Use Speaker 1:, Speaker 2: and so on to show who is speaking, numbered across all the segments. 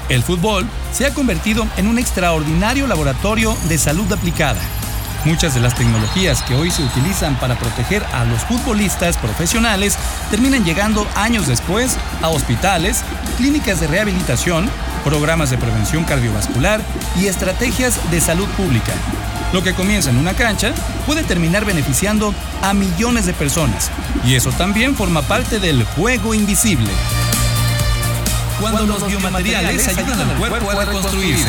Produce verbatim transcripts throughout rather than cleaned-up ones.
Speaker 1: El fútbol se ha convertido en un extraordinario laboratorio de salud aplicada. Muchas de las tecnologías que hoy se utilizan para proteger a los futbolistas profesionales terminan llegando años después a hospitales, clínicas de rehabilitación, programas de prevención cardiovascular y estrategias de salud pública. Lo que comienza en una cancha puede terminar beneficiando a millones de personas, y eso también forma parte del juego invisible. Cuando, Cuando los biomateriales ayudan al cuerpo a reconstruirse.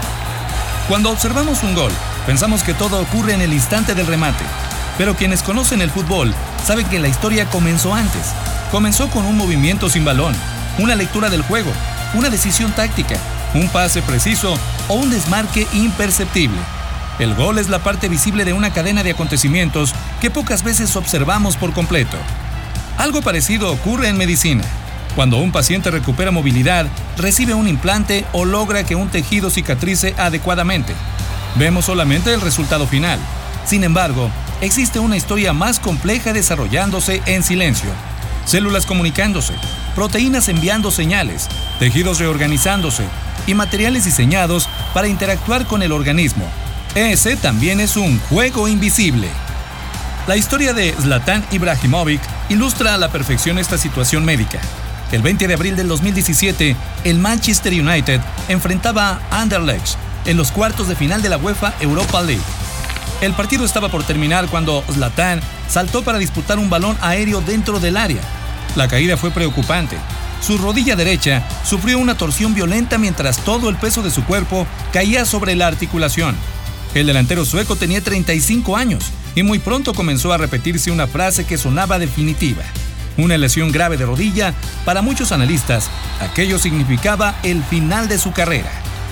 Speaker 1: Cuando observamos un gol, pensamos que todo ocurre en el instante del remate, pero quienes conocen el fútbol saben que la historia comenzó antes. Comenzó con un movimiento sin balón, una lectura del juego, una decisión táctica, un pase preciso o un desmarque imperceptible. El gol es la parte visible de una cadena de acontecimientos que pocas veces observamos por completo. Algo parecido ocurre en medicina. Cuando un paciente recupera movilidad, recibe un implante o logra que un tejido cicatrice adecuadamente. Vemos solamente el resultado final. Sin embargo, existe una historia más compleja desarrollándose en silencio. Células comunicándose, proteínas enviando señales, tejidos reorganizándose y materiales diseñados para interactuar con el organismo. Ese también es un juego invisible. La historia de Zlatan Ibrahimovic ilustra a la perfección esta situación médica. El veinte de abril del dos mil diecisiete, el Manchester United enfrentaba a Anderlecht en los cuartos de final de la UEFA Europa League. El partido estaba por terminar cuando Zlatan saltó para disputar un balón aéreo dentro del área. La caída fue preocupante. Su rodilla derecha sufrió una torsión violenta mientras todo el peso de su cuerpo caía sobre la articulación. El delantero sueco tenía treinta y cinco años y muy pronto comenzó a repetirse una frase que sonaba definitiva. Una lesión grave de rodilla, para muchos analistas, aquello significaba el final de su carrera.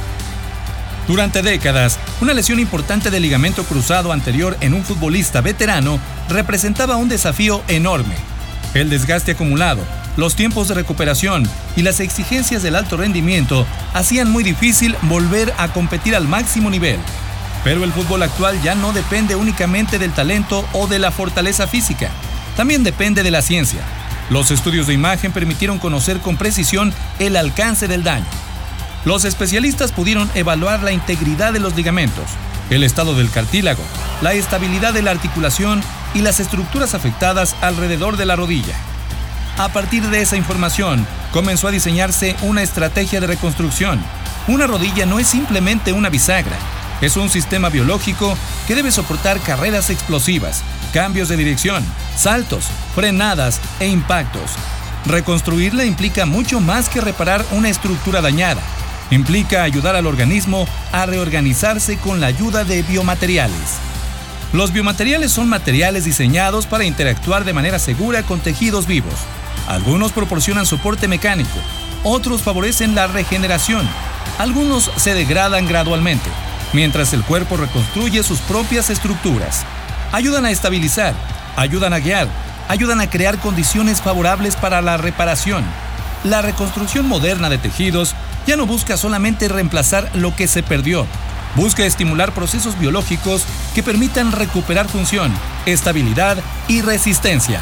Speaker 1: Durante décadas, una lesión importante del ligamento cruzado anterior en un futbolista veterano representaba un desafío enorme. El desgaste acumulado, los tiempos de recuperación y las exigencias del alto rendimiento hacían muy difícil volver a competir al máximo nivel. Pero el fútbol actual ya no depende únicamente del talento o de la fortaleza física. También depende de la ciencia. Los estudios de imagen permitieron conocer con precisión el alcance del daño. Los especialistas pudieron evaluar la integridad de los ligamentos, el estado del cartílago, la estabilidad de la articulación y las estructuras afectadas alrededor de la rodilla. A partir de esa información, comenzó a diseñarse una estrategia de reconstrucción. Una rodilla no es simplemente una bisagra. Es un sistema biológico que debe soportar carreras explosivas, cambios de dirección, saltos, frenadas e impactos. Reconstruirla implica mucho más que reparar una estructura dañada. Implica ayudar al organismo a reorganizarse con la ayuda de biomateriales. Los biomateriales son materiales diseñados para interactuar de manera segura con tejidos vivos. Algunos proporcionan soporte mecánico, otros favorecen la regeneración, algunos se degradan gradualmente, mientras el cuerpo reconstruye sus propias estructuras. Ayudan a estabilizar, ayudan a guiar, ayudan a crear condiciones favorables para la reparación. La reconstrucción moderna de tejidos ya no busca solamente reemplazar lo que se perdió. Busca estimular procesos biológicos que permitan recuperar función, estabilidad y resistencia.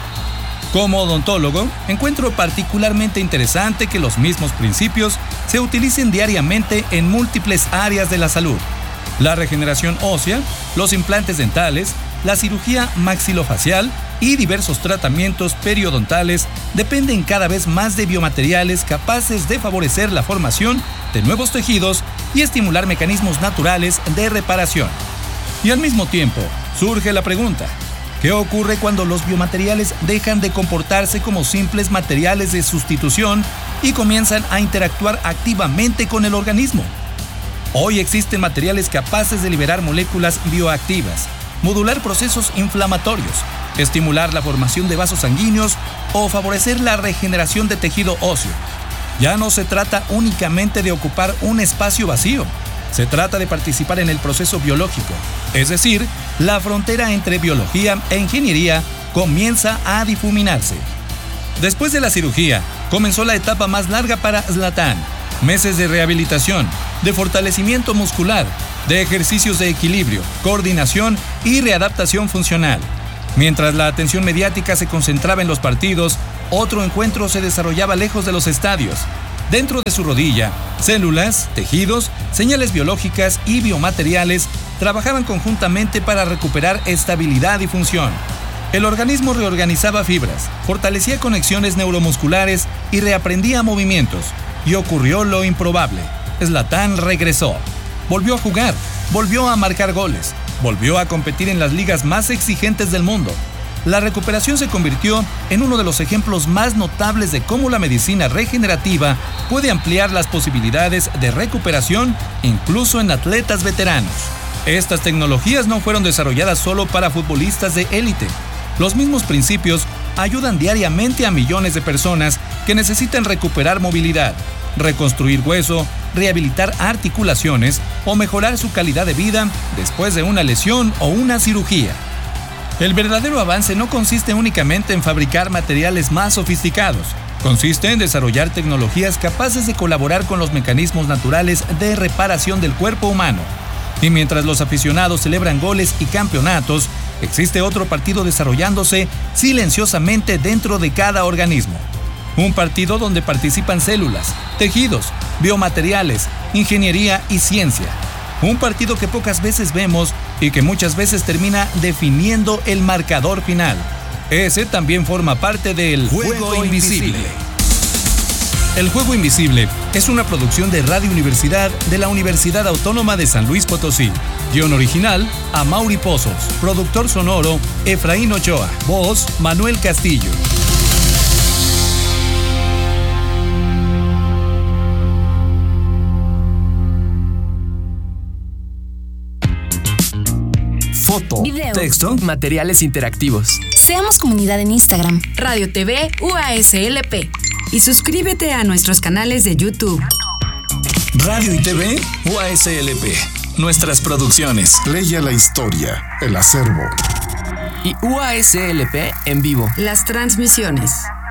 Speaker 1: Como odontólogo, encuentro particularmente interesante que los mismos principios se utilicen diariamente en múltiples áreas de la salud. La regeneración ósea, los implantes dentales, la cirugía maxilofacial y diversos tratamientos periodontales dependen cada vez más de biomateriales capaces de favorecer la formación de nuevos tejidos y estimular mecanismos naturales de reparación. Y al mismo tiempo, surge la pregunta: ¿qué ocurre cuando los biomateriales dejan de comportarse como simples materiales de sustitución y comienzan a interactuar activamente con el organismo? Hoy existen materiales capaces de liberar moléculas bioactivas, modular procesos inflamatorios, estimular la formación de vasos sanguíneos o favorecer la regeneración de tejido óseo. Ya no se trata únicamente de ocupar un espacio vacío. Se trata de participar en el proceso biológico, es decir, la frontera entre biología e ingeniería comienza a difuminarse. Después de la cirugía, comenzó la etapa más larga para Zlatan. Meses de rehabilitación, de fortalecimiento muscular, de ejercicios de equilibrio, coordinación y readaptación funcional. Mientras la atención mediática se concentraba en los partidos, otro encuentro se desarrollaba lejos de los estadios. Dentro de su rodilla, células, tejidos, señales biológicas y biomateriales trabajaban conjuntamente para recuperar estabilidad y función. El organismo reorganizaba fibras, fortalecía conexiones neuromusculares y reaprendía movimientos. Y ocurrió lo improbable. Zlatan regresó. Volvió a jugar, volvió a marcar goles, volvió a competir en las ligas más exigentes del mundo. La recuperación se convirtió en uno de los ejemplos más notables de cómo la medicina regenerativa puede ampliar las posibilidades de recuperación incluso en atletas veteranos. Estas tecnologías no fueron desarrolladas solo para futbolistas de élite. Los mismos principios ayudan diariamente a millones de personas que necesitan recuperar movilidad, reconstruir hueso, rehabilitar articulaciones o mejorar su calidad de vida después de una lesión o una cirugía. El verdadero avance no consiste únicamente en fabricar materiales más sofisticados. Consiste en desarrollar tecnologías capaces de colaborar con los mecanismos naturales de reparación del cuerpo humano. Y mientras los aficionados celebran goles y campeonatos, existe otro partido desarrollándose silenciosamente dentro de cada organismo. Un partido donde participan células, tejidos, biomateriales, ingeniería y ciencia. Un partido que pocas veces vemos y que muchas veces termina definiendo el marcador final. Ese también forma parte del Juego Invisible. El Juego Invisible es una producción de Radio Universidad de la Universidad Autónoma de San Luis Potosí. Guión original, Amaury Pozos. Productor sonoro, Efraín Ochoa. Voz, Manuel Castillo. Foto,
Speaker 2: video,
Speaker 1: texto,
Speaker 2: materiales interactivos.
Speaker 3: Seamos comunidad en Instagram.
Speaker 4: Radio T V U A S L P. Y suscríbete a nuestros canales de YouTube.
Speaker 1: Radio y T V U A S L P. Nuestras producciones.
Speaker 5: Leia la historia, el acervo.
Speaker 2: Y U A S L P en vivo.
Speaker 4: Las transmisiones.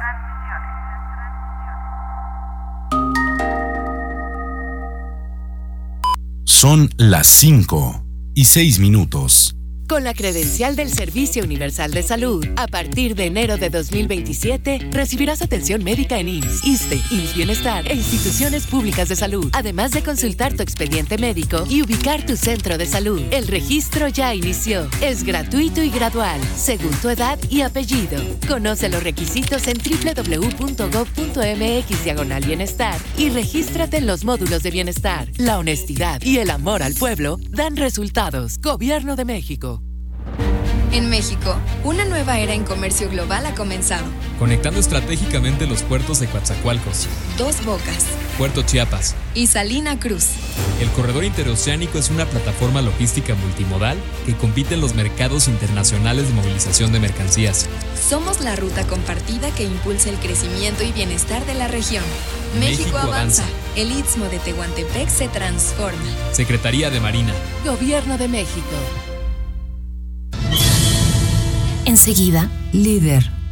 Speaker 5: Son las cinco y seis minutos.
Speaker 6: Con la credencial del Servicio Universal de Salud, a partir de enero de dos mil veintisiete, recibirás atención médica en I M S S, ISSSTE, I M S S Bienestar e instituciones públicas de salud, además de consultar tu expediente médico y ubicar tu centro de salud. El registro ya inició. Es gratuito y gradual, según tu edad y apellido. Conoce los requisitos en doble u doble u doble u punto gob punto eme equis diagonal bienestar y regístrate en los módulos de bienestar. La honestidad y el amor al pueblo dan resultados. Gobierno de México.
Speaker 7: En México, una nueva era en comercio global ha comenzado.
Speaker 8: Conectando estratégicamente los puertos de Coatzacoalcos,
Speaker 7: Dos Bocas,
Speaker 8: Puerto Chiapas
Speaker 7: y Salina Cruz.
Speaker 8: El corredor interoceánico es una plataforma logística multimodal que compite en los mercados internacionales de movilización de mercancías.
Speaker 7: Somos la ruta compartida que impulsa el crecimiento y bienestar de la región.
Speaker 8: México,
Speaker 7: México avanza.
Speaker 8: avanza.
Speaker 7: El Istmo de Tehuantepec se transforma.
Speaker 8: Secretaría de Marina.
Speaker 6: Gobierno de México.
Speaker 3: Enseguida,
Speaker 4: Líder.